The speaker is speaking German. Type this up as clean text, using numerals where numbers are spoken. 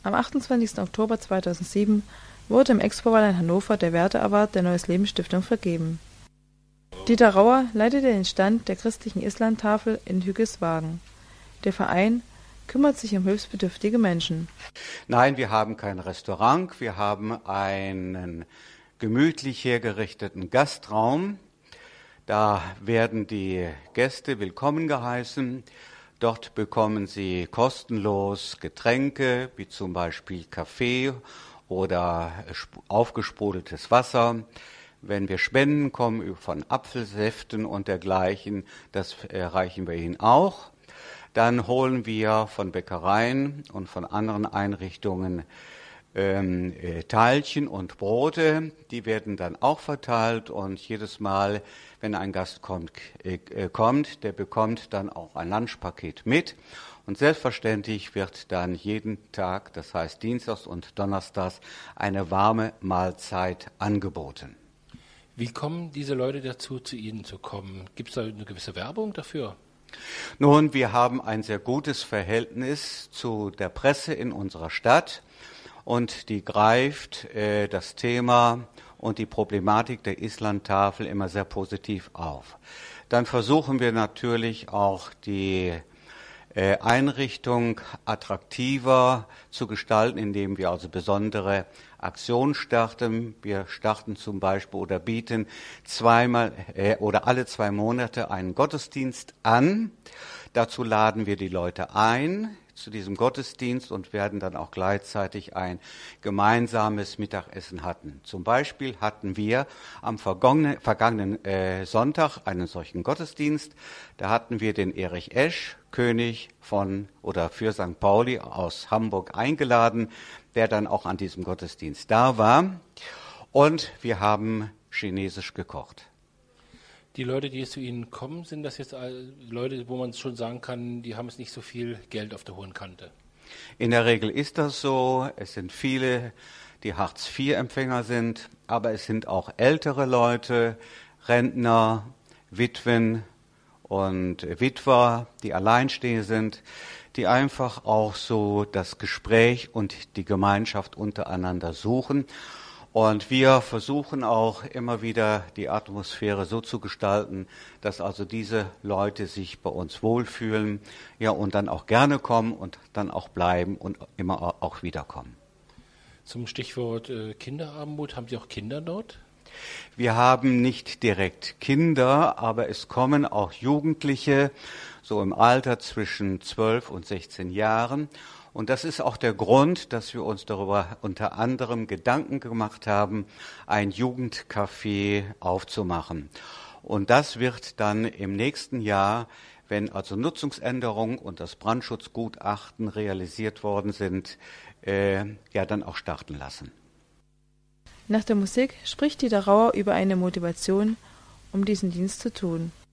Am 28. Oktober 2007 wurde im Expo-Wahl in Hannover der Werte Award der Neues Leben Stiftung vergeben. Dieter Rauer leitete den Stand der christlichen Islandtafel in Hüggeswagen. Der Verein kümmert sich um hilfsbedürftige Menschen. Nein, wir haben kein Restaurant, wir haben einen gemütlich hergerichteten Gastraum. Da werden die Gäste willkommen geheißen. Dort bekommen sie kostenlos Getränke, wie zum Beispiel Kaffee oder aufgesprudeltes Wasser. Wenn wir Spenden kommen von Apfelsäften und dergleichen, das erreichen wir ihnen auch. Dann holen wir von Bäckereien und von anderen Einrichtungen Teilchen und Brote. Die werden dann auch verteilt und jedes Mal, wenn ein Gast kommt, der bekommt dann auch ein Lunchpaket mit. Und selbstverständlich wird dann jeden Tag, das heißt Dienstags und Donnerstags, eine warme Mahlzeit angeboten. Wie kommen diese Leute dazu, zu Ihnen zu kommen? Gibt es da eine gewisse Werbung dafür? Nun, wir haben ein sehr gutes Verhältnis zu der Presse in unserer Stadt und die greift das Thema und die Problematik der Islandtafel immer sehr positiv auf. Dann versuchen wir natürlich auch die Einrichtung attraktiver zu gestalten, indem wir also besondere Aktionen starten. Wir starten zum Beispiel oder bieten zweimal oder alle 2 Monate einen Gottesdienst an. Dazu laden wir die Leute ein zu diesem Gottesdienst und werden dann auch gleichzeitig ein gemeinsames Mittagessen hatten. Zum Beispiel hatten wir am vergangenen Sonntag einen solchen Gottesdienst. Da hatten wir den Erich Esch, König von oder für St. Pauli aus Hamburg eingeladen, der dann auch an diesem Gottesdienst da war. Und wir haben chinesisch gekocht. Die Leute, die jetzt zu Ihnen kommen, sind das jetzt Leute, wo man schon sagen kann, die haben es nicht so viel Geld auf der hohen Kante? In der Regel ist das so. Es sind viele, die Hartz-IV-Empfänger sind, aber es sind auch ältere Leute, Rentner, Witwen und Witwer, die alleinstehend sind, die einfach auch so das Gespräch und die Gemeinschaft untereinander suchen. Und wir versuchen auch immer wieder die Atmosphäre so zu gestalten, dass also diese Leute sich bei uns wohlfühlen, ja, und dann auch gerne kommen und dann auch bleiben und immer auch wiederkommen. Zum Stichwort Kinderarmut, haben Sie auch Kinder dort? Wir haben nicht direkt Kinder, aber es kommen auch Jugendliche, so im Alter zwischen 12 und 16 Jahren. Und das ist auch der Grund, dass wir uns darüber unter anderem Gedanken gemacht haben, ein Jugendcafé aufzumachen. Und das wird dann im nächsten Jahr, wenn also Nutzungsänderungen und das Brandschutzgutachten realisiert worden sind, dann auch starten lassen. Nach der Musik spricht Dieter Rauer über eine Motivation, um diesen Dienst zu tun.